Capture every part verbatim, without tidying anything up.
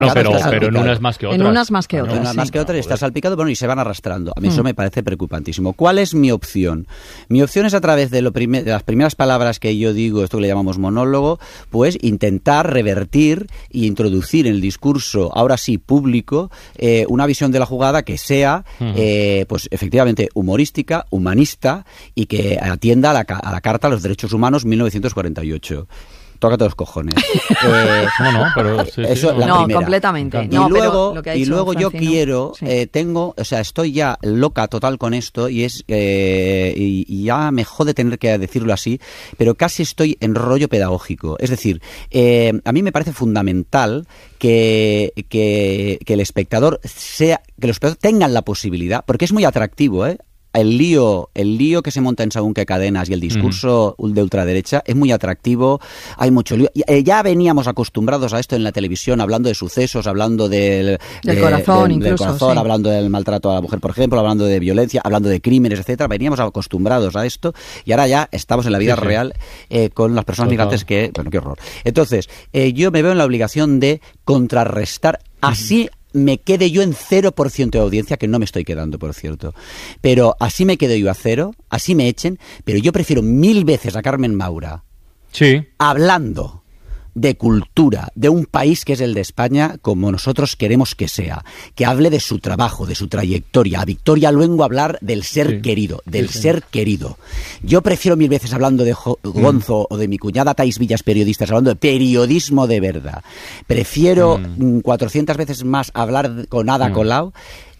No, pero, pero en unas más que otras. En unas más que otras. En unas sí. más que otras está salpicado, bueno, y se van arrastrando. A mí mm. eso me parece preocupantísimo. ¿Cuál es mi opción? Mi opción es a través de, lo primer, de las primeras palabras que yo digo, esto que le llamamos monólogo, pues intentar revertir e introducir en el discurso, ahora sí, público, eh, una visión de la jugada que sea, uh-huh. eh, pues efectivamente, humorística, humanista y que atienda a la, a la Carta de los Derechos Humanos mil novecientos cuarenta y ocho. Tócate los cojones. Eh, no, no, pero sí, eso sí, la no, primera. completamente. Y No, luego, pero lo que ha y dicho luego yo Francino, quiero, sí. eh, tengo, o sea, estoy ya loca total con esto y es eh, y, y ya me jode tener que decirlo así, pero casi estoy en rollo pedagógico. Es decir, eh, a mí me parece fundamental que, que, que el espectador sea, que los espectadores tengan la posibilidad, porque es muy atractivo, ¿eh? El lío, el lío que se monta en según qué cadenas y el discurso uh-huh. de ultraderecha es muy atractivo, hay mucho lío. Ya veníamos acostumbrados a esto en la televisión, hablando de sucesos, hablando del, del de, corazón, de, incluso, del corazón sí. hablando del maltrato a la mujer, por ejemplo, hablando de violencia, hablando de crímenes, etcétera. Veníamos acostumbrados a esto y ahora ya estamos en la vida sí, sí. real eh, con las personas Total. migrantes que... Bueno, qué horror. Entonces, eh, yo me veo en la obligación de contrarrestar así... Uh-huh. me quede yo en cero por ciento de audiencia, que no me estoy quedando, por cierto. Pero así me quedo yo a cero, así me echen, pero yo prefiero mil veces a Carmen Maura sí. hablando de cultura, de un país que es el de España, como nosotros queremos que sea, que hable de su trabajo, de su trayectoria. A Victoria Luengo hablar del ser sí. querido, del sí, sí. ser querido. Yo prefiero mil veces hablando de jo- Gonzo mm. o de mi cuñada Thais Villas, periodistas, hablando de periodismo de verdad. Prefiero mm. cuatrocientas veces más hablar con Ada mm. Colau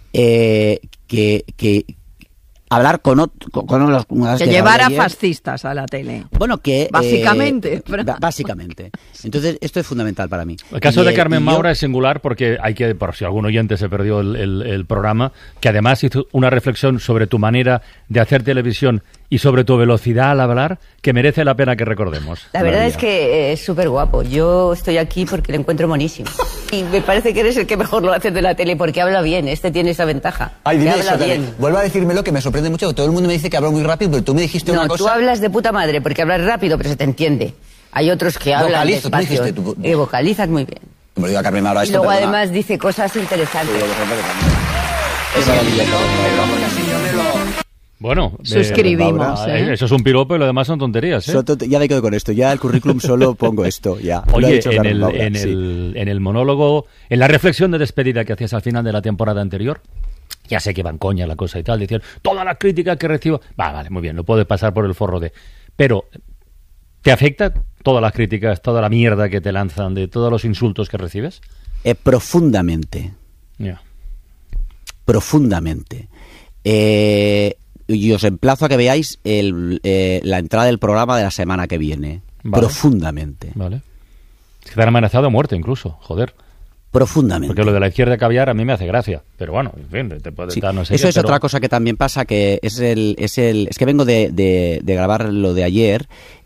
eh, que... que hablar con, otro, con, con los... Que, que llevar a fascistas a la tele. Bueno, que... Básicamente. Eh, b- básicamente. Entonces, esto es fundamental para mí. El caso y, de Carmen Maura yo... es singular porque hay que, por si algún oyente se perdió el, el, el programa, que además hizo una reflexión sobre tu manera de hacer televisión y sobre tu velocidad al hablar, que merece la pena que recordemos. La verdad María. es que es súper guapo. Yo estoy aquí porque lo encuentro monísimo. Y me parece que eres el que mejor lo hace de la tele porque habla bien. Este tiene esa ventaja. Ay, dime habla eso, bien. Vuelva a decírmelo, que me sorprende mucho. Todo el mundo me dice que hablo muy rápido, pero tú me dijiste no, una cosa... No, tú hablas de puta madre porque hablas rápido, pero se te entiende. Hay otros que hablan Vocalizo, despacio. tú dijiste, tú... Y vocalizas muy bien. Como digo a Carmen Maura esto, y luego perdona. además dice cosas interesantes. Es maravilloso. Porque así yo me lo... Bueno, suscribimos. Eh, ¿eh? Eso es un piropo y lo demás son tonterías. ¿eh? Tont- ya me quedo con esto. Ya el currículum solo pongo esto. Ya. Oye, en el, Maura, en, sí. el, en el monólogo, en la reflexión de despedida que hacías al final de la temporada anterior, ya sé que van coña la cosa y tal, decían, todas las críticas que recibo... Va, vale, muy bien, lo puedes pasar por el forro de... Pero, ¿te afecta todas las críticas, toda la mierda que te lanzan, de todos los insultos que recibes? Eh, profundamente. Ya. Yeah. Profundamente. Eh... Y os emplazo a que veáis el, eh, la entrada del programa de la semana que viene. Vale. Profundamente. Vale. Es que te han amenazado a muerte incluso, joder. Profundamente. Porque lo de la izquierda caviar a mí me hace gracia. Pero bueno, en fin, te puede sí. dar no sé Eso qué, es pero... otra cosa que también pasa, que es el... Es, el, es que vengo de, de, de grabar lo de ayer...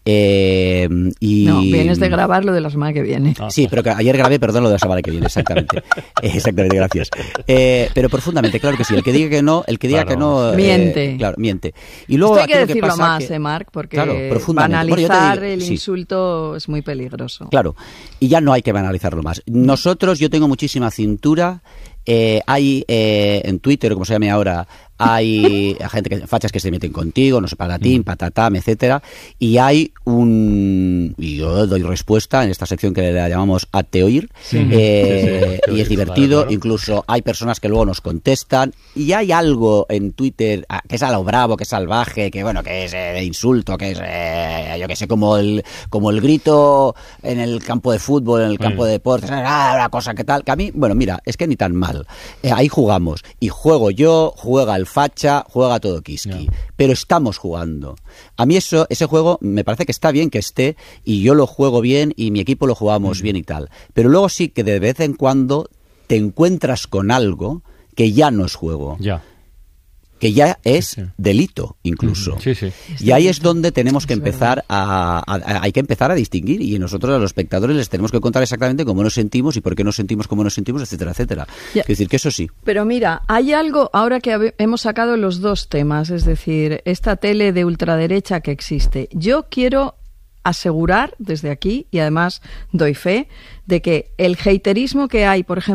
Eh, y... No, vienes de grabar lo de la semana que viene. Sí, pero que ayer grabé, perdón, lo de la semana que viene, exactamente. eh, exactamente, gracias. Eh, pero profundamente, claro que sí. El que diga que no, el que diga claro. que no... Eh, miente. Claro, miente. Y luego Esto hay que lo decirlo que pasa más, que, eh, Marc, porque claro, banalizar bueno, el sí. insulto es muy peligroso. Claro, y ya no hay que banalizarlo más. Nosotros, yo tengo muchísima cintura... Eh, hay eh, en Twitter, como se llame ahora, hay gente que fachas que se meten contigo, no sé, patatín, patatam, etcétera, y hay un... y yo doy respuesta en esta sección que la llamamos Ateoír, sí. eh, sí, sí. y es divertido, claro. Incluso hay personas que luego nos contestan, y hay algo en Twitter que es a lo bravo, que es salvaje, que bueno, que es eh, insulto, que es, eh, yo que sé, como el como el grito en el campo de fútbol, en el campo sí. de deportes, ah, una cosa que tal, que a mí, bueno, mira, es que ni tan mal. Eh, ahí jugamos. Y juego yo, juega el facha, juega todo Kiski. No. Pero estamos jugando. A mí eso, ese juego me parece que está bien que esté, y yo lo juego bien, y mi equipo lo jugamos mm. bien y tal. Pero luego sí que de vez en cuando te encuentras con algo que ya no es juego. Ya. Que ya es sí, sí. delito, incluso. Sí, sí. Y ahí es donde tenemos que empezar a, a, a... Hay que empezar a distinguir, y nosotros a los espectadores les tenemos que contar exactamente cómo nos sentimos y por qué nos sentimos como nos sentimos, etcétera, etcétera. Ya. Es decir, que eso sí. Pero mira, hay algo, ahora que hemos sacado los dos temas, es decir, esta tele de ultraderecha que existe. Yo quiero asegurar desde aquí, y además doy fe, de que el haterismo que hay, por ejemplo,